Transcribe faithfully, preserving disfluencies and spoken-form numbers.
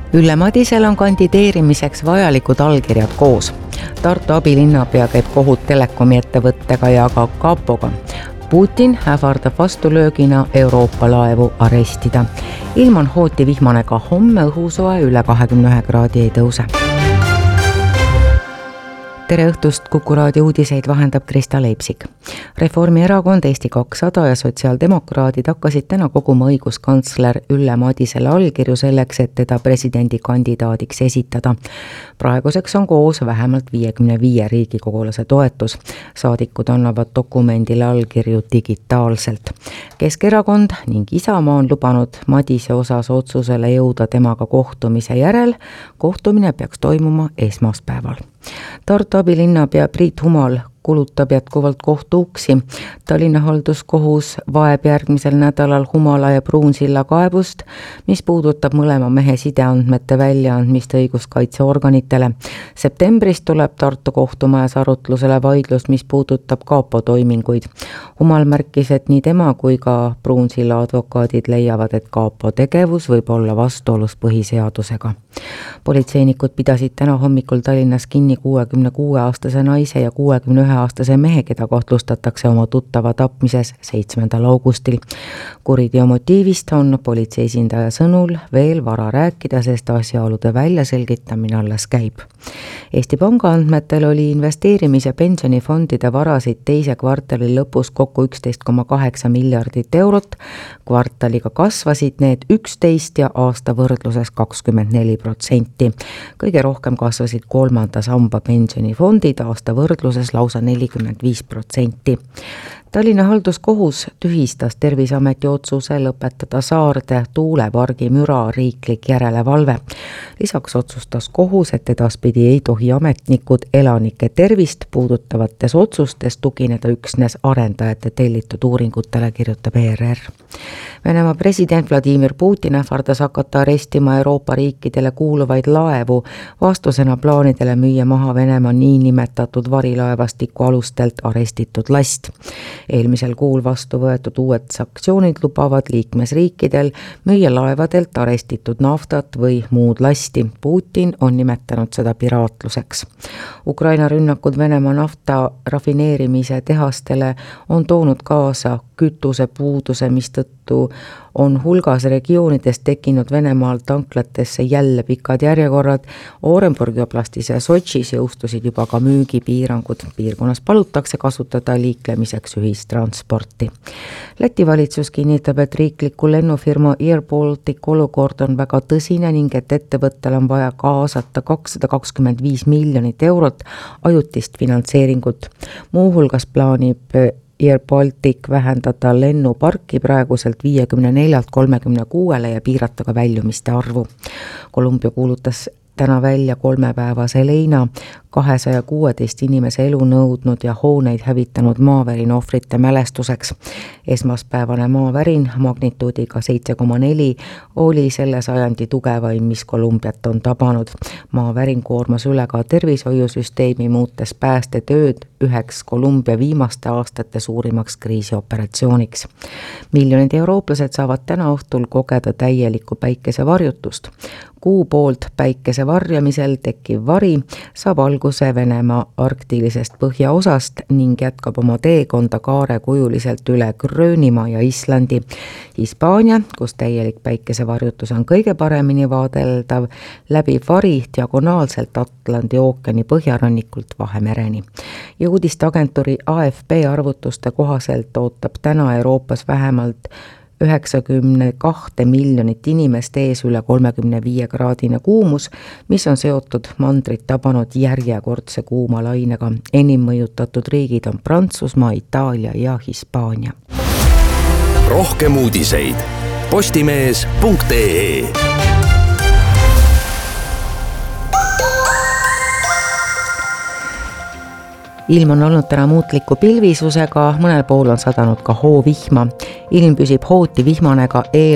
Ülle Madisel on kandideerimiseks vajalikud allkirjad koos. Tartu abilinnapea käib kohut telekomi ettevõttega ja ka kapoga. Putin ähvardab vastulöögina Euroopa laevu arestida. Ilm on hooti vihmane ka homme, õhusoe üle kahekümne ühe kraadi ei tõuse. Tere õhtust, Kuku raadio uudiseid vahendab Krista Leipsik. Reformierakond, Eesti kakssada ja sotsiaaldemokraadid hakkasid täna koguma õiguskantsler Ülle Madisele allkirju selleks, et teda presidendikandidaadiks esitada. Praeguseks on koos vähemalt viiekümne viie riigikogulase toetus. Saadikud annavad dokumendile allkirju digitaalselt. Keskerakond ning Isamaa on lubanud Madise osas otsusele jõuda temaga kohtumise järel. Kohtumine peaks toimuma esmaspäeval. Tartu abilinnapea Priit Humal kulutab jätkuvalt kohtu uksi. Tallinna halduskohus vaeb järgmisel nädalal Humala ja Pruunsilla kaebust, mis puudutab mõlema mehe sideandmete väljaandmist õiguskaitseorganitele. Septembris tuleb Tartu kohtumajas arutlusele vaidlus, mis puudutab kapo toiminguid. Humal märkis, et nii tema kui ka Pruunsilla advokaadid leiavad, et kapo tegevus võib olla vastuolus põhiseadusega. Politseinikud pidasid täna hommikul Tallinnas kinni kuuekümne kuue aastase naise ja kuuekümne ühe aastase mehe, keda kahtlustatakse oma tuttava tapmises seitsmendal augustil. Kuriteo motiivist on politsei esindaja sõnul veel vara rääkida, sest asjaolude väljaselgitamine alles käib. Eesti Panga andmetel oli investeerimis- ja pensionifondide varasid teise kvartali lõpus kokku üksteist koma kaheksa miljardit eurot. Kvartaliga kasvasid need üksteist ja aasta võrdluses kakskümmend neli protsenti. Kõige rohkem kasvasid kolmanda samba pensionifondid, aasta võrdluses lausa nelikümmend viis protsenti. Tallinna halduskohus tühistas Terviseameti otsuse lõpetada Saarde tuulepargi müra riiklik järelevalve. Lisaks otsustas kohus, et edaspidi ei tohi ametnikud elanike tervist puudutavates otsustes tugineda üksnes arendajate tellitud uuringutele, kirjutab E R R. Venemaa president Vladimir Putin ähvardas hakata arestima Euroopa riikidele kuuluvaid laevu vastusena plaanidele müüa maha Venemaa niinimetatud varilaevastiku alustelt arestitud last. Eelmisel kuul vastu võetud uued sanktsioonid lubavad liikmesriikidel müüa laevadelt arestitud naftat või muud lasti. Putin on nimetanud seda piraatluseks. Ukraina rünnakud Venemaa nafta rafineerimise tehastele on toonud kaasa kütuse puuduse, mistõttu on hulgas regioonides tekkinud Venemaal tanklatesse jälle pikad järjekorrad. Orenburgi oblastis ja Sotšis jõustusid juba ka müügipiirangud. Piirkonnas palutakse kasutada liiklemiseks ühistransporti. Läti valitsus kinnitab, et riikliku lennufirma Air Baltic olukord on väga tõsine ning et ettevõttel on vaja kaasata kakssada kakskümmend viis miljonit eurot ajutist finantseeringut. Muuhulgas plaanib Air Baltic vähendada lennuparki praeguselt viiekümne neljalt kolmekümne kuuele ja piirata ka väljumiste arvu. Kolumbia kuulutas täna välja kolmepäevase leina kahesaja kuueteist inimese elu nõudnud ja hooneid hävitanud maavärin ohvrite mälestuseks. Esmaspäevane maavärin magnituudiga seitse koma neli oli selle sajandi tugevaim, mis Kolumbiat on tabanud. Maavärin koormas üle ka tervishoiusüsteemi, muutes päästetööd üheks Kolumbia viimaste aastate suurimaks kriisioperatsiooniks. Miljonid eurooplased saavad täna õhtul kogeda täielikku päikesevarjutust. Kuu poolt päikese varjamisel tekkiv vari saab alguse Venemaa arktilisest põhjaosast ning jätkab oma teekonda kaarekujuliselt üle Gröönimaa ja Islandi. Hispaania, kus täielik päikesevarjutus on kõige paremini vaadeldav, läbi vari diagonaalselt Atlandi ookeani põhjarannikult Vahemereni. Ja uudisteagentuuri A F P arvutuste kohaselt ootab täna Euroopas vähemalt üheksakümmend kaks miljonit inimest ees üle kolmekümne viie kraadine kuumus, mis on seotud mandrit tabanud järjekordse kuuma lainega. Enim mõjutatud riigid on Prantsusmaa, Itaalia ja Hispaania. Rohkem uudiseid postimees punkt ee. Ilm on olnud täna muutliku pilvisusega, mõnel pool on sadanud ka hoovihma. Ilm püsib hooti vihmane ka eel